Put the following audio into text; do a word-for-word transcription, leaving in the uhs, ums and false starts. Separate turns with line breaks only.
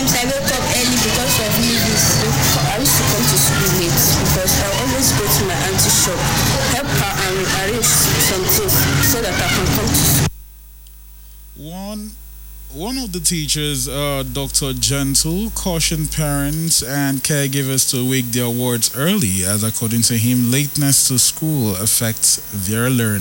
Sometimes I wake up early because of movies. I used to come to school late because I always go to my auntie's shop, help her and arrange some things so that I can come to school.
One one of the teachers, uh, Doctor Gentle, cautioned parents and caregivers to wake their wards early, as according to him, lateness to school affects their learning.